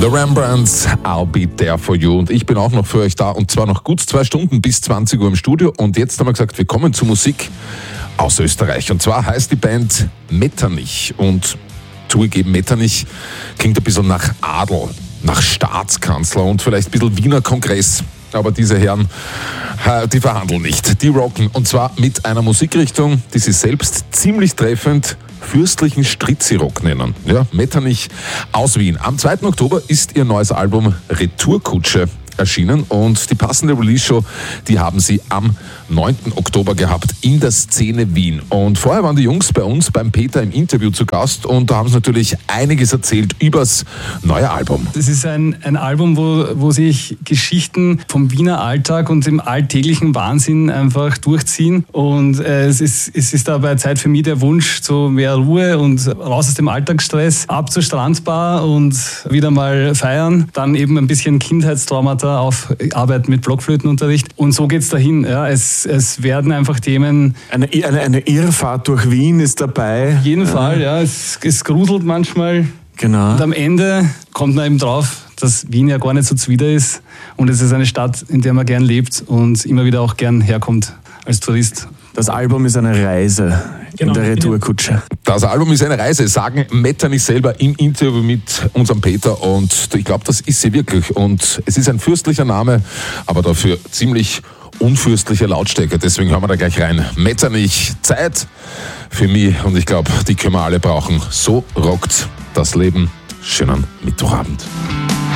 The Rembrandts, I'll be there for you. Und ich bin auch noch für euch da, und zwar noch gut 2 Stunden bis 20 Uhr im Studio. Und jetzt haben wir gesagt, wir kommen zu Musik aus Österreich. Und zwar heißt die Band Metternich. Und zugegeben, Metternich klingt ein bisschen nach Adel, nach Staatskanzler und vielleicht ein bisschen Wiener Kongress. Aber diese Herren, die verhandeln nicht. Die rocken, und zwar mit einer Musikrichtung, die sie selbst ziemlich treffend fürstlichen Stritzi-Rock nennen. Ja, Metternich aus Wien. Am 2. Oktober ist ihr neues Album Retourkutsche erschienen, und die passende Release-Show, die haben sie am 9. Oktober gehabt in der Szene Wien. Und vorher waren die Jungs bei uns beim Peter im Interview zu Gast, und da haben sie natürlich einiges erzählt übers neue Album. Das ist ein Album, wo sich Geschichten vom Wiener Alltag und dem alltäglichen Wahnsinn einfach durchziehen, und es ist dabei Zeit für mich der Wunsch zu mehr Ruhe und raus aus dem Alltagsstress, ab zur Strandbar und wieder mal feiern, dann eben ein bisschen Kindheitstraumata auf Arbeit mit Blockflötenunterricht, und so geht's dahin. Ja, es werden einfach Themen... Eine Irrfahrt durch Wien ist dabei. Auf jeden Fall, ja. Es gruselt manchmal. Genau. Und am Ende kommt man eben drauf, dass Wien ja gar nicht so zuwider ist, und es ist eine Stadt, in der man gern lebt und immer wieder auch gern herkommt als Tourist. Das Album ist eine Reise in der Retourkutsche. Das Album ist eine Reise, sagen Metternich selber im Interview mit unserem Peter, und ich glaube, das ist sie wirklich. Und es ist ein fürstlicher Name, aber dafür ziemlich unfürstliche Lautstärke. Deswegen hören wir da gleich rein. Metternich, Zeit für mich, und ich glaube, die können wir alle brauchen. So rockt das Leben. Schönen Mittwochabend.